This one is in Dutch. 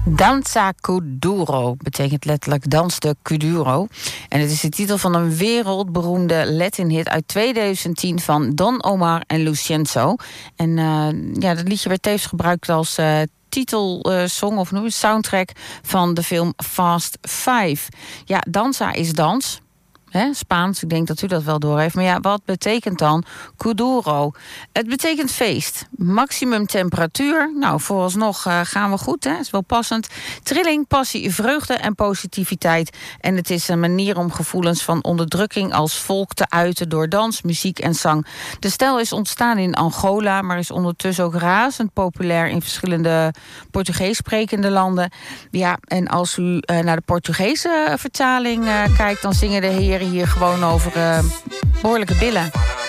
Danza Kuduro betekent letterlijk dans de Kuduro. En het is de titel van een wereldberoemde Latin-hit uit 2010 van Don Omar en Lucienzo. En dat liedje werd tevens gebruikt als titelsong of noem je soundtrack van de film Fast Five. Ja, danza is dans. Spaans, ik denk dat u dat wel doorheeft. Maar ja, wat betekent dan Kuduro? Het betekent feest. Maximum temperatuur. Nou, vooralsnog gaan we goed. Is wel passend. Trilling, passie, vreugde en positiviteit. En het is een manier om gevoelens van onderdrukking als volk te uiten door dans, muziek en zang. De stijl is ontstaan in Angola, maar is ondertussen ook razend populair in verschillende Portugees sprekende landen. Ja, en als u naar de Portugese vertaling kijkt, dan zingen de heren hier gewoon over behoorlijke billen.